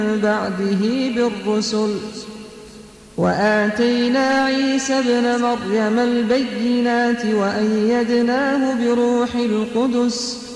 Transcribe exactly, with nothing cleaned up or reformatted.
بعده بالرسل وآتينا عيسى ابن مريم البينات وأيدناه بروح القدس